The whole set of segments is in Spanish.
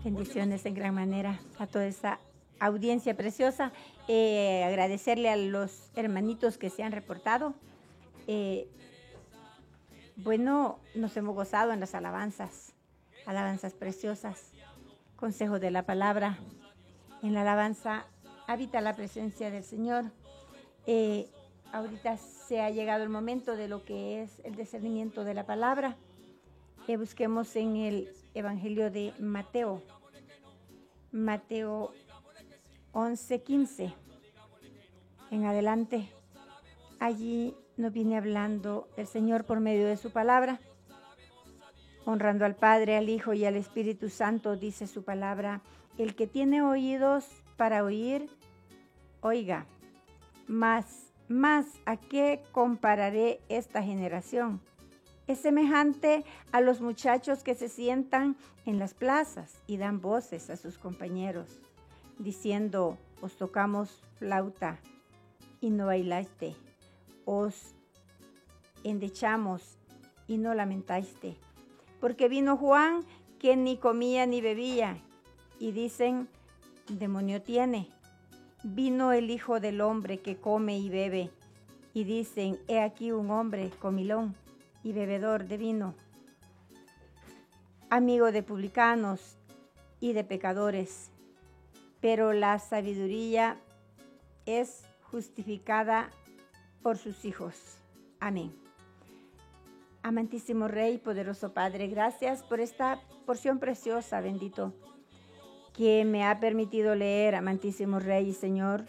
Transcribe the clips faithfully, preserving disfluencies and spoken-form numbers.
Bendiciones en gran manera a toda esta audiencia preciosa. Eh, agradecerle a los hermanitos que se han reportado. Eh, bueno, nos hemos gozado en las alabanzas, alabanzas preciosas, consejo de la palabra. En la alabanza habita la presencia del Señor. Eh, ahorita se ha llegado el momento de lo que es el discernimiento de la palabra. Eh, busquemos en el Evangelio de Mateo, Mateo once, quince. En adelante, allí nos viene hablando el Señor por medio de su palabra, honrando al Padre, al Hijo y al Espíritu Santo, dice su palabra: el que tiene oídos para oír, oiga. Mas, más, ¿a qué compararé esta generación? Es semejante a los muchachos que se sientan en las plazas y dan voces a sus compañeros, diciendo: os tocamos flauta y no bailaste, os endechamos y no lamentaste. Porque vino Juan, que ni comía ni bebía, y dicen: demonio tiene. Vino el Hijo del Hombre, que come y bebe, y dicen: he aquí un hombre comilón y bebedor de vino, amigo de publicanos y de pecadores. Pero la sabiduría es justificada por sus hijos. Amén. Amantísimo Rey, poderoso Padre, gracias por esta porción preciosa, bendito, que me ha permitido leer, amantísimo Rey y Señor.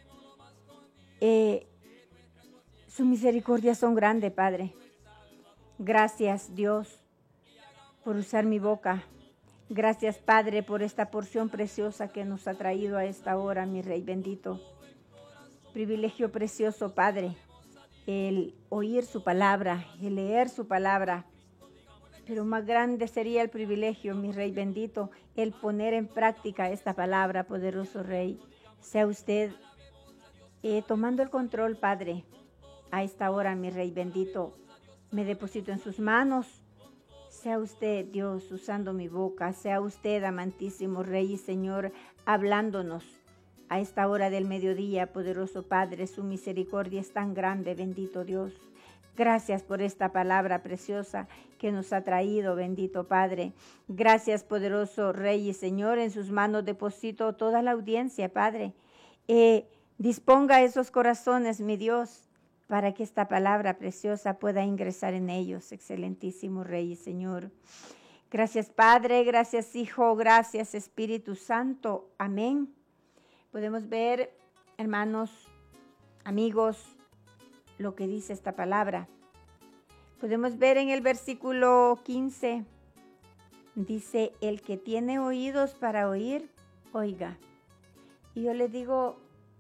Eh, su misericordia son grandes, Padre. Gracias, Dios, por usar mi boca. Gracias, Padre, por esta porción preciosa que nos ha traído a esta hora, mi Rey bendito. Privilegio precioso, Padre, el oír su palabra, el leer su palabra. Pero más grande sería el privilegio, mi Rey bendito, el poner en práctica esta palabra, poderoso Rey. Sea usted eh, tomando el control, Padre, a esta hora, mi Rey bendito. Me deposito en sus manos. Sea usted, Dios, usando mi boca. Sea usted, amantísimo Rey y Señor, hablándonos a esta hora del mediodía, poderoso Padre. Su misericordia es tan grande, bendito Dios. Gracias por esta palabra preciosa que nos ha traído, bendito Padre. Gracias, poderoso Rey y Señor. En sus manos deposito toda la audiencia, Padre. Eh, disponga esos corazones, mi Dios, para que esta palabra preciosa pueda ingresar en ellos, excelentísimo Rey y Señor. Gracias, Padre, gracias, Hijo, gracias, Espíritu Santo. Amén. Podemos ver, hermanos, amigos, lo que dice esta palabra. Podemos ver en el versículo quince, dice: el que tiene oídos para oír, oiga. Y yo le digo,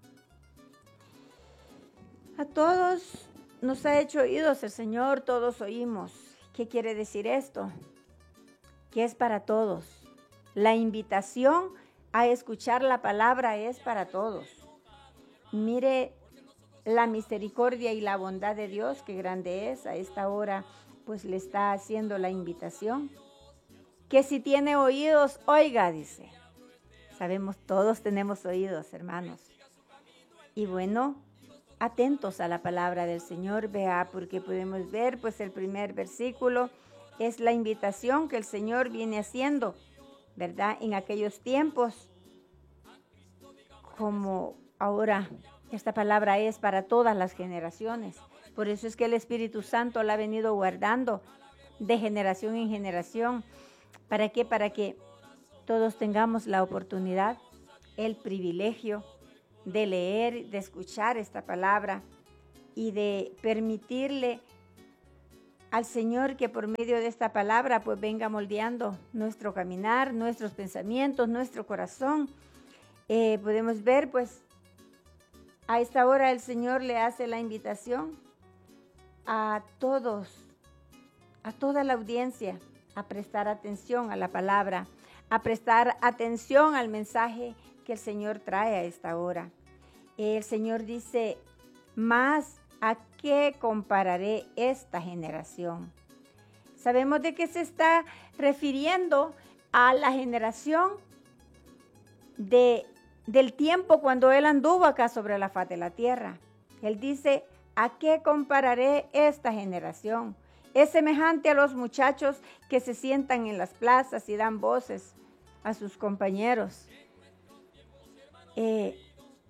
a todos nos ha hecho oídos el Señor, todos oímos. ¿Qué quiere decir esto? Que es para todos. La invitación a escuchar la palabra es para todos. Mire la misericordia y la bondad de Dios, que grande es. A esta hora, pues le está haciendo la invitación. Que si tiene oídos, oiga, dice. Sabemos, todos tenemos oídos, hermanos. Y bueno, atentos a la palabra del Señor, vea, porque podemos ver, pues el primer versículo es la invitación que el Señor viene haciendo, ¿verdad? En aquellos tiempos, como ahora, esta palabra es para todas las generaciones. Por eso es que el Espíritu Santo la ha venido guardando de generación en generación. ¿Para qué? Para que todos tengamos la oportunidad, el privilegio de leer, de escuchar esta palabra y de permitirle al Señor que por medio de esta palabra pues venga moldeando nuestro caminar, nuestros pensamientos, nuestro corazón. Eh, podemos ver pues a esta hora el Señor le hace la invitación a todos, a toda la audiencia, a prestar atención a la palabra, a prestar atención al mensaje que el Señor trae a esta hora. El Señor dice: más, ¿a qué compararé esta generación? Sabemos de qué se está refiriendo a la generación de, del tiempo cuando Él anduvo acá sobre la faz de la tierra. Él dice, ¿a qué compararé esta generación? Es semejante a los muchachos que se sientan en las plazas y dan voces a sus compañeros. Eh,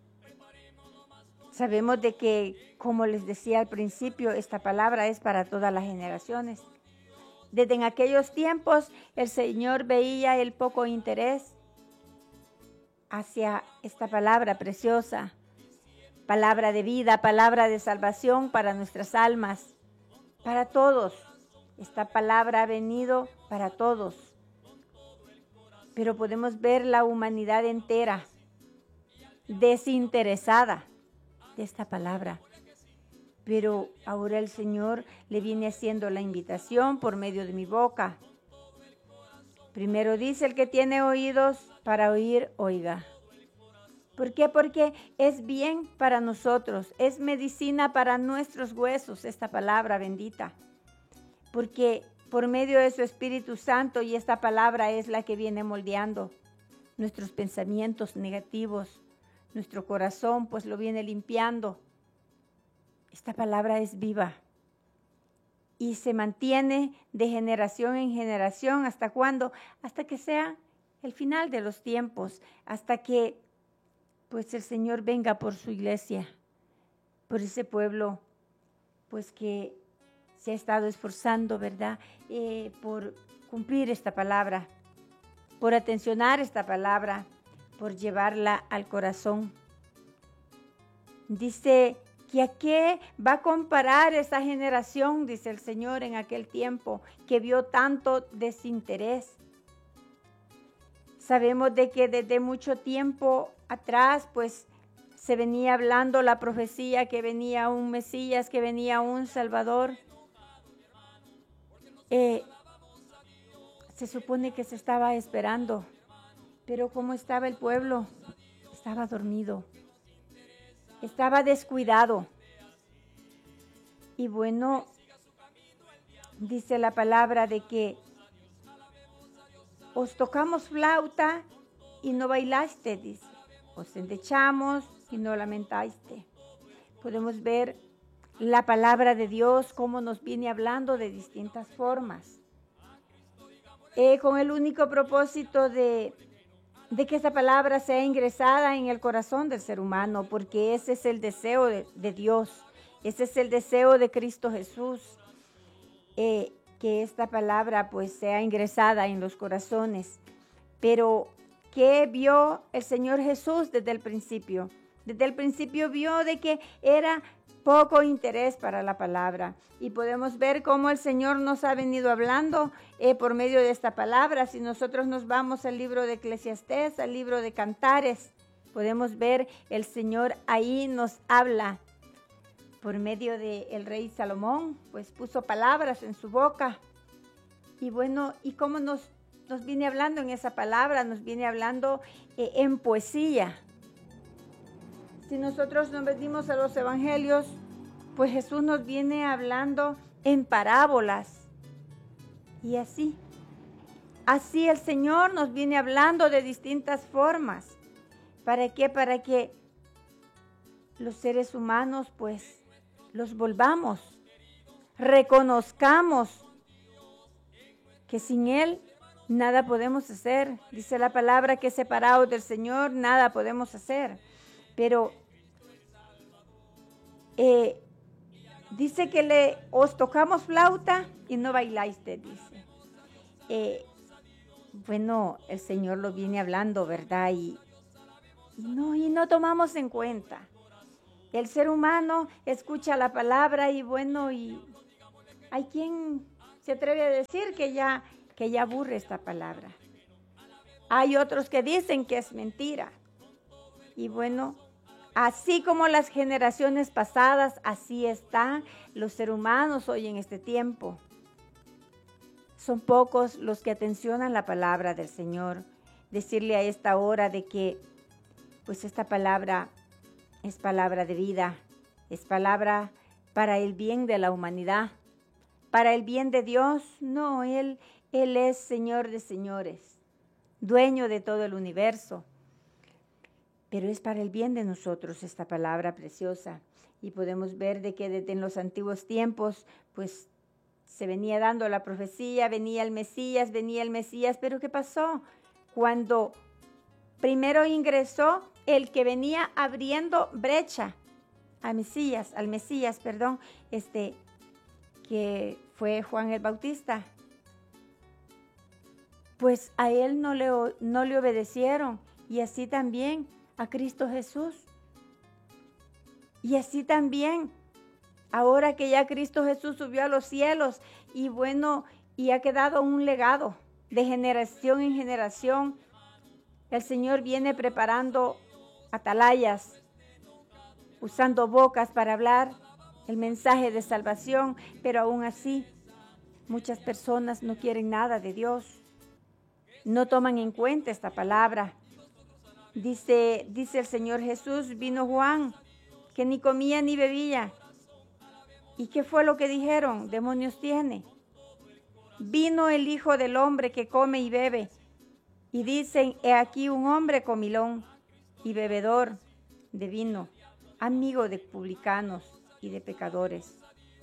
sabemos de que, como les decía al principio, esta palabra es para todas las generaciones. Desde en aquellos tiempos el Señor veía el poco interés hacia esta palabra preciosa, palabra de vida, palabra de salvación para nuestras almas, para todos. Esta palabra ha venido para todos. Pero podemos ver la humanidad entera desinteresada de esta palabra. Pero ahora el Señor le viene haciendo la invitación por medio de mi boca. Primero dice, el que tiene oídos para oír, oiga. ¿Por qué? Porque es bien para nosotros, es medicina para nuestros huesos esta palabra bendita. Porque por medio de su Espíritu Santo, y esta palabra es la que viene moldeando nuestros pensamientos negativos, nuestro corazón, pues lo viene limpiando. Esta palabra es viva y se mantiene de generación en generación. ¿Hasta cuándo? Hasta que sea el final de los tiempos, hasta que pues el Señor venga por su iglesia, por ese pueblo, pues que se ha estado esforzando, ¿verdad? Eh, por cumplir esta palabra, por atencionar esta palabra, por llevarla al corazón. Dice que a qué va a comparar esa generación, dice el Señor, en aquel tiempo, que vio tanto desinterés. Sabemos de que desde mucho tiempo atrás, pues, se venía hablando la profecía que venía un Mesías, que venía un Salvador. Eh, se supone que se estaba esperando, pero ¿cómo estaba el pueblo? Estaba dormido, estaba descuidado. Y bueno, dice la palabra de que os tocamos flauta y no bailaste, dice. Os endechamos y no lamentaste. Podemos ver la palabra de Dios, cómo nos viene hablando de distintas formas. Eh, con el único propósito de, de que esa palabra sea ingresada en el corazón del ser humano, porque ese es el deseo de, de Dios, ese es el deseo de Cristo Jesús, eh, que esta palabra pues sea ingresada en los corazones. Pero ¿qué vio el Señor Jesús desde el principio? Desde el principio vio de que era poco interés para la palabra. Y podemos ver cómo el Señor nos ha venido hablando eh, por medio de esta palabra. Si nosotros nos vamos al libro de Eclesiastés, al libro de Cantares, podemos ver el Señor ahí nos habla por medio del rey Salomón, pues puso palabras en su boca. Y bueno, ¿y cómo nos, nos viene hablando en esa palabra? Nos viene hablando eh, en poesía. Si nosotros nos venimos a los evangelios, pues Jesús nos viene hablando en parábolas. Y así, así el Señor nos viene hablando de distintas formas. ¿Para qué? Para que los seres humanos, pues, los volvamos, reconozcamos que sin Él nada podemos hacer. Dice la palabra que separados del Señor nada podemos hacer. Pero eh, dice que le, os tocamos flauta y no bailaste, dice. Eh, bueno, el Señor lo viene hablando, ¿verdad? Y, y, no, y no tomamos en cuenta. El ser humano escucha la palabra y bueno, y hay quien se atreve a decir que ya, que ya aburre esta palabra. Hay otros que dicen que es mentira. Y bueno, así como las generaciones pasadas, así están los seres humanos hoy en este tiempo. Son pocos los que atencionan la palabra del Señor. Decirle a esta hora de que, pues esta palabra es palabra de vida, es palabra para el bien de la humanidad, para el bien de Dios. No, Él, Él es Señor de señores. dueño de todo el universo. Pero es para el bien de nosotros esta palabra preciosa. Y podemos ver de que desde en los antiguos tiempos, pues se venía dando la profecía, venía el Mesías, venía el Mesías. Pero ¿qué pasó? Cuando primero ingresó el que venía abriendo brecha a Mesías, al Mesías, perdón, este, que fue Juan el Bautista, pues a él no le, no le obedecieron, y así también a Cristo Jesús. Y así también, ahora que ya Cristo Jesús subió a los cielos, y bueno, y ha quedado un legado de generación en generación, el Señor viene preparando atalayas, usando bocas para hablar el mensaje de salvación, pero aún así muchas personas no quieren nada de Dios, no toman en cuenta esta palabra. Dice, dice el Señor Jesús, vino Juan, que ni comía ni bebía. ¿Y qué fue lo que dijeron? Demonios tiene. Vino el Hijo del Hombre que come y bebe. Y dicen, he aquí un hombre comilón y bebedor de vino, amigo de publicanos y de pecadores.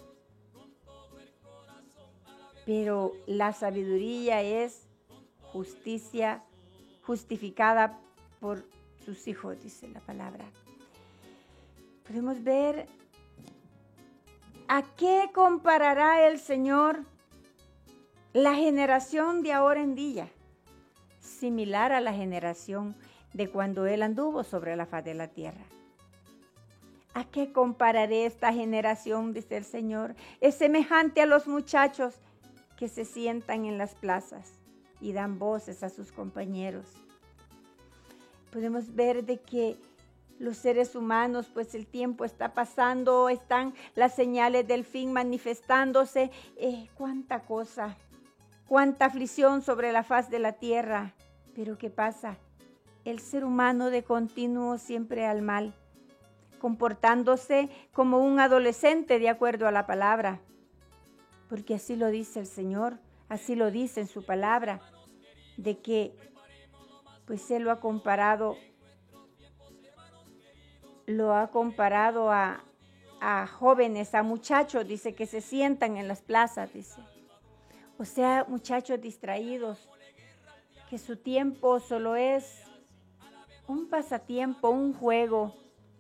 Pero la sabiduría es justicia, justificada por sus hijos, dice la palabra. Podemos ver a qué comparará el Señor la generación de ahora en día, similar a la generación de cuando Él anduvo sobre la faz de la tierra. ¿A qué compararé esta generación? Dice el Señor. Es semejante a los muchachos que se sientan en las plazas y dan voces a sus compañeros. Podemos ver de que los seres humanos, pues el tiempo está pasando, están las señales del fin manifestándose. Eh, cuánta cosa, cuánta aflicción sobre la faz de la tierra. Pero ¿qué pasa? El ser humano de continuo siempre al mal, comportándose como un adolescente de acuerdo a la palabra. Porque así lo dice el Señor, así lo dice en su palabra, de que pues Él lo ha comparado, lo ha comparado a, a jóvenes, a muchachos, dice, que se sientan en las plazas, dice. O sea, muchachos distraídos, que su tiempo solo es un pasatiempo, un juego.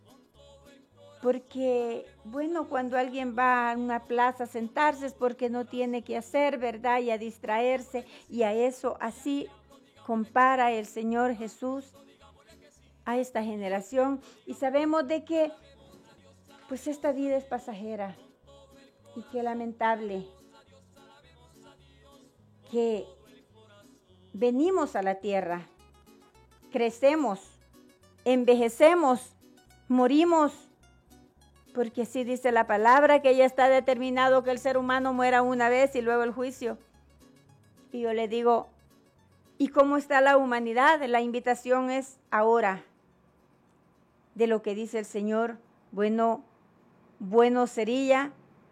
Porque, bueno, cuando alguien va a una plaza a sentarse es porque no tiene que hacer, ¿verdad? Y a distraerse, y a eso así compara el Señor Jesús a esta generación. Y sabemos de que, pues esta vida es pasajera, y qué lamentable que venimos a la tierra, crecemos, envejecemos, morimos, porque así dice la palabra, que ya está determinado que el ser humano muera una vez y luego el juicio. Y yo le digo, ¿y cómo está la humanidad? La invitación es ahora, de lo que dice el Señor. Bueno, bueno sería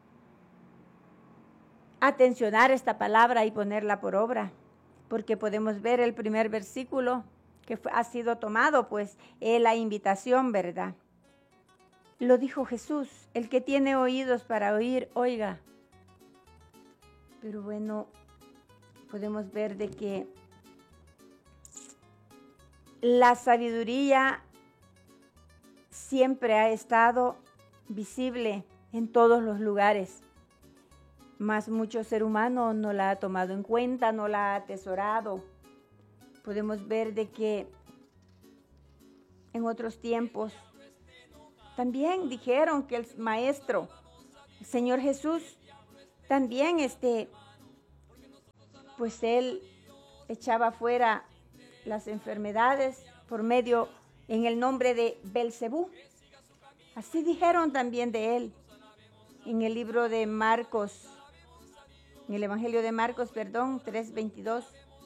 atencionar esta palabra y ponerla por obra, porque podemos ver el primer versículo que fue, ha sido tomado, pues es la invitación, ¿verdad? Lo dijo Jesús, el que tiene oídos para oír, oiga. Pero bueno, podemos ver de que la sabiduría siempre ha estado visible en todos los lugares, mas mucho ser humano no la ha tomado en cuenta, no la ha atesorado. Podemos ver de que en otros tiempos también dijeron que el maestro, el Señor Jesús, también este, pues él echaba fuera las enfermedades por medio, en el nombre de Belcebú. Así dijeron también de él en el libro de Marcos, en el Evangelio de Marcos, perdón, tres veintidós.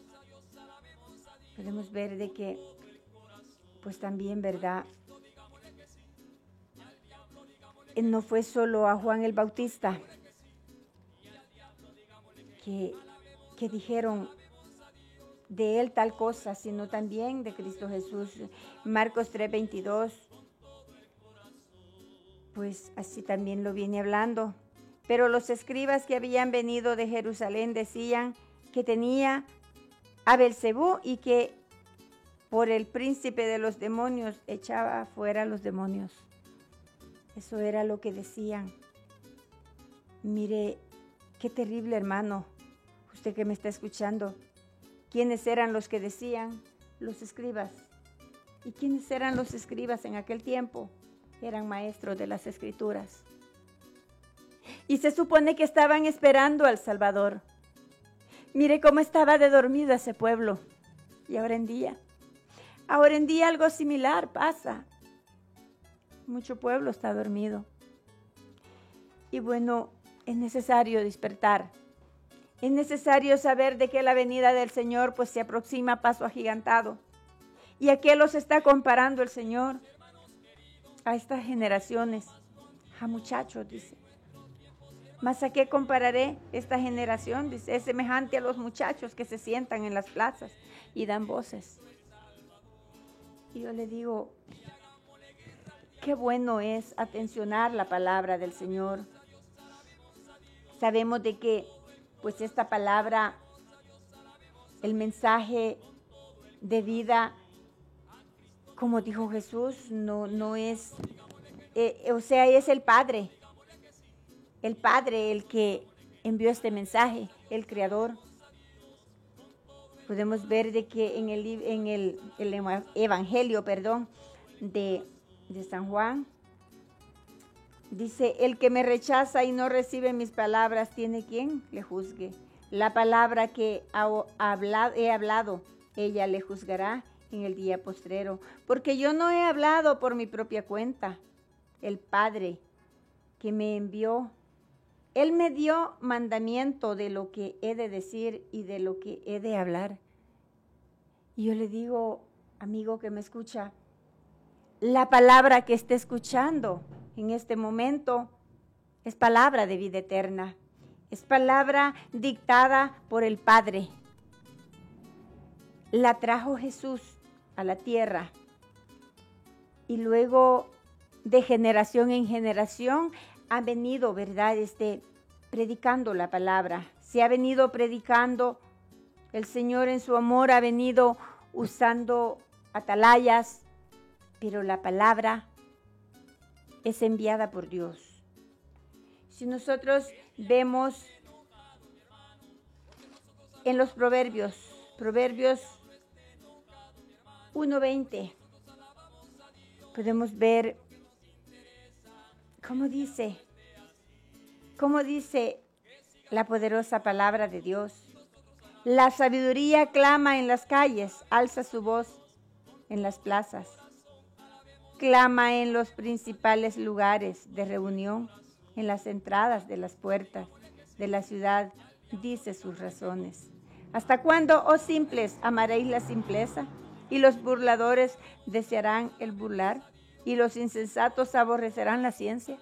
Podemos ver de que, pues también, ¿verdad? No fue solo a Juan el Bautista que, que dijeron de él tal cosa, sino también de Cristo Jesús. Marcos tres veintidós, pues así también lo viene hablando. Pero los escribas que habían venido de Jerusalén decían que tenía a Belcebú y que por el príncipe de los demonios echaba fuera a los demonios. Eso era lo que decían. Mire, qué terrible, hermano, usted que me está escuchando. ¿Quiénes eran los que decían? Los escribas. ¿Y quiénes eran los escribas en aquel tiempo? Eran maestros de las Escrituras. Y se supone que estaban esperando al Salvador. Mire cómo estaba de dormido ese pueblo. Y ahora en día, ahora en día algo similar pasa. Mucho pueblo está dormido. Y bueno, es necesario despertar. Es necesario saber de que la venida del Señor pues se aproxima a paso agigantado. ¿Y a qué los está comparando el Señor? A estas generaciones, a muchachos, dice. ¿Mas a qué compararé esta generación? Dice, es semejante a los muchachos que se sientan en las plazas y dan voces. Y yo le digo, qué bueno es atencionar la palabra del Señor. Sabemos de que, pues esta palabra, el mensaje de vida, como dijo Jesús, no, no es, eh, o sea, es el Padre. El Padre el que envió este mensaje, el Creador. Podemos ver de que en el, en el, el Evangelio, perdón, de, de San Juan, dice, el que me rechaza y no recibe mis palabras, ¿tiene quien le juzgue? La palabra que ha hablado, he hablado, ella le juzgará en el día postrero. Porque yo no he hablado por mi propia cuenta. El Padre que me envió, Él me dio mandamiento de lo que he de decir y de lo que he de hablar. Y yo le digo, amigo que me escucha, la palabra que esté escuchando en este momento es palabra de vida eterna. Es palabra dictada por el Padre. La trajo Jesús a la tierra. Y luego, de generación en generación, ha venido, ¿verdad?, este, predicando la palabra. Se ha venido predicando. El Señor en su amor ha venido usando atalayas, pero la palabra es enviada por Dios. Si nosotros vemos en los proverbios, proverbios uno veinte, podemos ver cómo dice, cómo dice la poderosa palabra de Dios. La sabiduría clama en las calles, alza su voz en las plazas. Clama en los principales lugares de reunión, en las entradas de las puertas de la ciudad, dice sus razones. ¿Hasta cuándo, oh simples, amaréis la simpleza? Y los burladores desearán el burlar, y los insensatos aborrecerán la ciencia.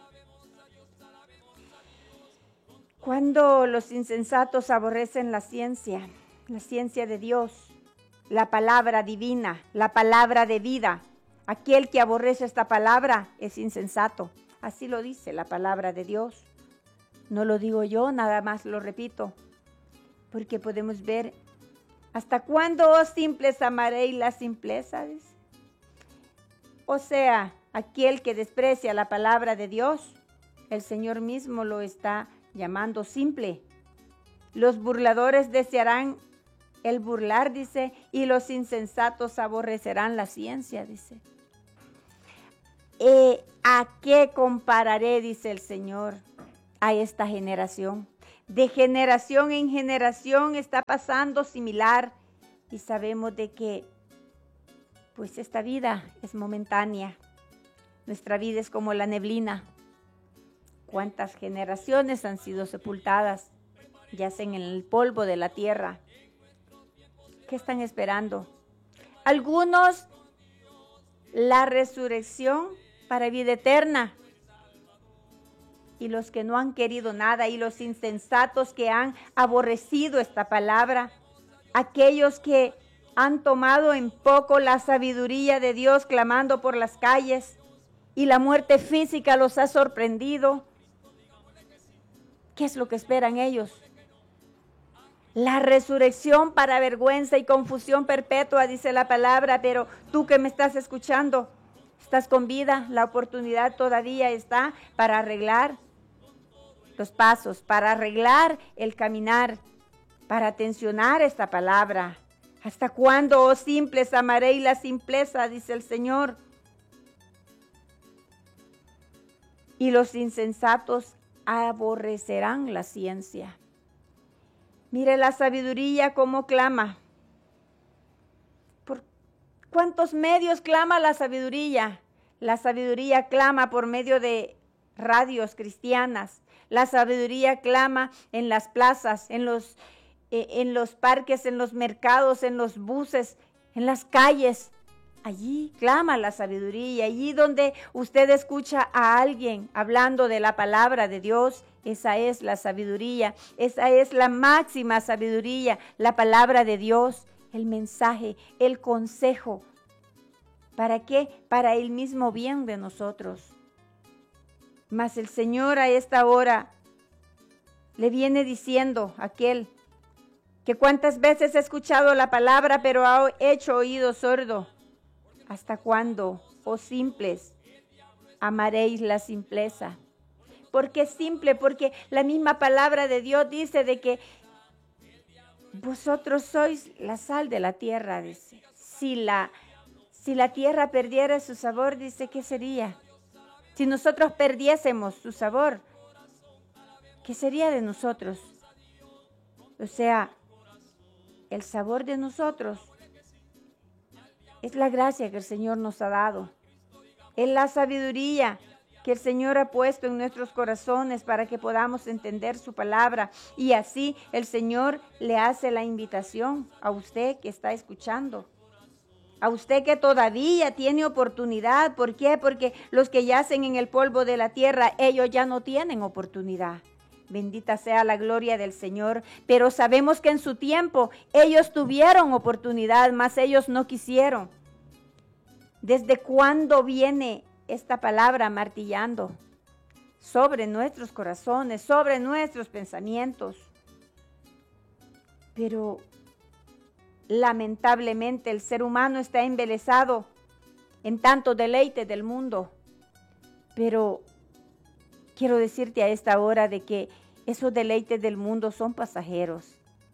Cuando los insensatos aborrecen la ciencia, la ciencia de Dios, la palabra divina, la palabra de vida, aquel que aborrece esta palabra es insensato. Así lo dice la palabra de Dios. No lo digo yo, nada más lo repito, porque podemos ver hasta cuándo, oh simples, amaréis la simpleza. Dice. O sea, aquel que desprecia la palabra de Dios, el Señor mismo lo está llamando simple. Los burladores desearán el burlar, dice, y los insensatos aborrecerán la ciencia, dice. Eh, ¿A qué compararé, dice el Señor, a esta generación? De generación en generación está pasando similar y sabemos de que pues esta vida es momentánea. Nuestra vida es como la neblina. ¿Cuántas generaciones han sido sepultadas? Yacen en el polvo de la tierra. ¿Qué están esperando? Algunos la resurrección para vida eterna. Y los que no han querido nada y los insensatos que han aborrecido esta palabra, aquellos que han tomado en poco la sabiduría de Dios clamando por las calles y la muerte física los ha sorprendido. ¿Qué es lo que esperan ellos? La resurrección para vergüenza y confusión perpetua, dice la palabra, pero tú que me estás escuchando, estás con vida, la oportunidad todavía está para arreglar los pasos, para arreglar el caminar, para atencionar esta palabra. ¿Hasta cuándo, oh simples, amaréis la simpleza? Dice el Señor. Y los insensatos aborrecerán la ciencia. Mire la sabiduría cómo clama. ¿Por cuántos medios clama la sabiduría? La sabiduría clama por medio de radios cristianas. La sabiduría clama en las plazas, en los, eh, en los parques, en los mercados, en los buses, en las calles. Allí clama la sabiduría. Allí donde usted escucha a alguien hablando de la palabra de Dios, esa es la sabiduría. Esa es la máxima sabiduría, la palabra de Dios, el mensaje, el consejo. ¿Para qué? Para el mismo bien de nosotros. Mas el Señor a esta hora le viene diciendo a aquel que cuántas veces ha escuchado la palabra, pero ha hecho oído sordo. ¿Hasta cuándo, oh simples, amaréis la simpleza? ¿Por qué simple? Porque la misma palabra de Dios dice de que vosotros sois la sal de la tierra, dice. Si la, si la tierra perdiera su sabor, dice, ¿qué sería? Si nosotros perdiésemos su sabor, ¿qué sería de nosotros? O sea, el sabor de nosotros es la gracia que el Señor nos ha dado. Es la sabiduría que el Señor ha puesto en nuestros corazones para que podamos entender su palabra. Y así el Señor le hace la invitación a usted que está escuchando. A usted que todavía tiene oportunidad. ¿Por qué? Porque los que yacen en el polvo de la tierra, ellos ya no tienen oportunidad. Bendita sea la gloria del Señor. Pero sabemos que en su tiempo ellos tuvieron oportunidad, mas ellos no quisieron. ¿Desde cuándo viene esta palabra martillando sobre nuestros corazones, sobre nuestros pensamientos? Pero lamentablemente el ser humano está embelesado en tanto deleite del mundo. Pero quiero decirte a esta hora de que esos deleites del mundo son pasajeros.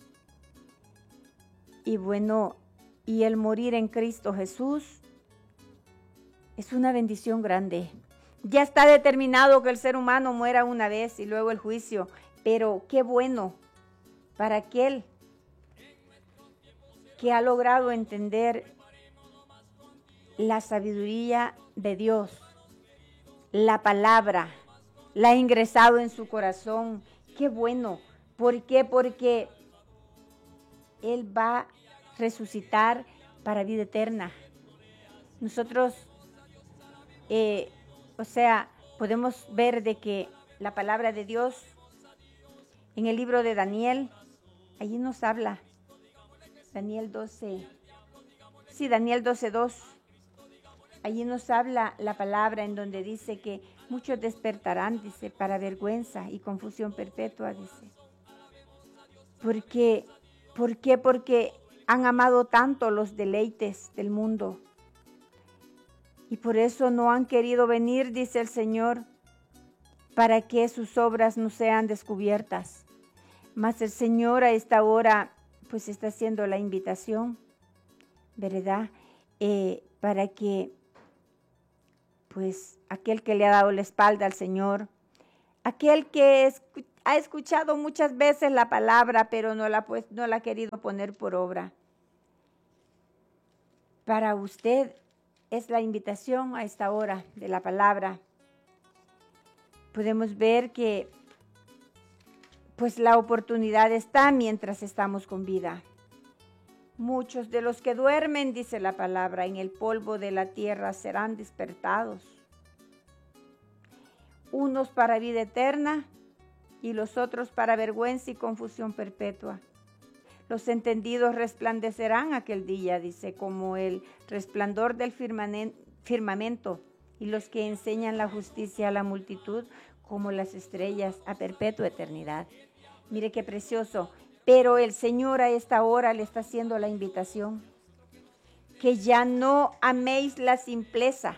Y bueno, y el morir en Cristo Jesús es una bendición grande. Ya está determinado que el ser humano muera una vez y luego el juicio. Pero qué bueno para aquel que ha logrado entender la sabiduría de Dios, la palabra, la ha ingresado en su corazón. Qué bueno. ¿Por qué? Porque Él va a resucitar para vida eterna. Nosotros, eh, o sea, podemos ver de que la palabra de Dios en el libro de Daniel, allí nos habla. Daniel doce, sí, Daniel doce dos. Allí nos habla la palabra en donde dice que muchos despertarán, dice, para vergüenza y confusión perpetua, dice. ¿Por qué? ¿Por qué? Porque han amado tanto los deleites del mundo. Y por eso no han querido venir, dice el Señor, para que sus obras no sean descubiertas. Mas el Señor a esta hora pues está haciendo la invitación, ¿verdad? Eh, para que pues aquel que le ha dado la espalda al Señor, aquel que es, ha escuchado muchas veces la palabra, pero no la, pues, no la ha querido poner por obra. Para usted es la invitación a esta hora de la palabra. Podemos ver que pues la oportunidad está mientras estamos con vida. Muchos de los que duermen, dice la palabra, en el polvo de la tierra serán despertados. Unos para vida eterna y los otros para vergüenza y confusión perpetua. Los entendidos resplandecerán aquel día, dice, como el resplandor del firmamento, y los que enseñan la justicia a la multitud como las estrellas a perpetua eternidad. Mire qué precioso. Pero el Señor a esta hora le está haciendo la invitación, que ya no améis la simpleza,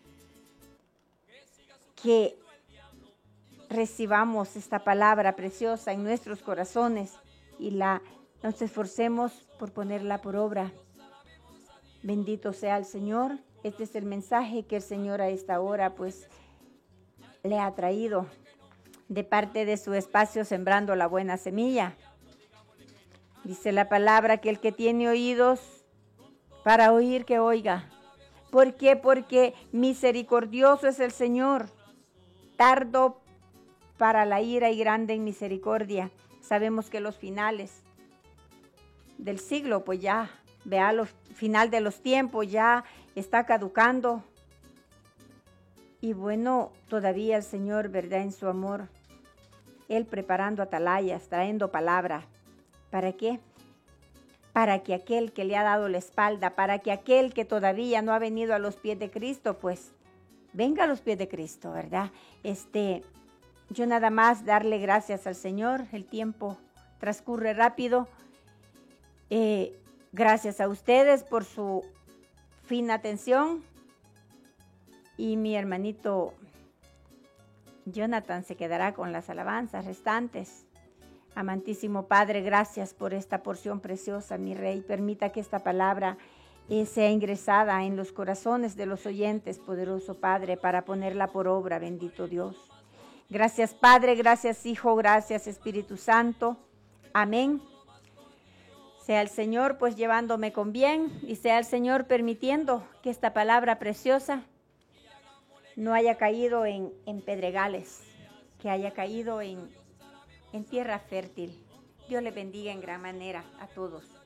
que recibamos esta palabra preciosa en nuestros corazones y la nos esforcemos por ponerla por obra. Bendito sea el Señor. Este es el mensaje que el Señor a esta hora pues le ha traído de parte de su espacio Sembrando la Buena Semilla. Dice la palabra que el que tiene oídos para oír, que oiga. ¿Por qué? Porque misericordioso es el Señor, tardo para la ira y grande en misericordia. Sabemos que los finales del siglo, pues ya, vea, los final de los tiempos ya está caducando. Y bueno, todavía el Señor, ¿verdad? En su amor, Él preparando atalayas, trayendo palabra. ¿Para qué? Para que aquel que le ha dado la espalda, para que aquel que todavía no ha venido a los pies de Cristo, pues venga a los pies de Cristo, ¿verdad? Este, yo nada más darle gracias al Señor. El tiempo transcurre rápido. Eh, gracias a ustedes por su fina atención. Y mi hermanito Jonathan se quedará con las alabanzas restantes. Amantísimo Padre, gracias por esta porción preciosa, mi Rey. Permita que esta palabra eh, sea ingresada en los corazones de los oyentes, poderoso Padre, para ponerla por obra, bendito Dios. Gracias Padre, gracias Hijo, gracias Espíritu Santo. Amén. Sea el Señor pues llevándome con bien y sea el Señor permitiendo que esta palabra preciosa no haya caído en, en pedregales, que haya caído en, en tierra fértil. Dios les bendiga en gran manera a todos.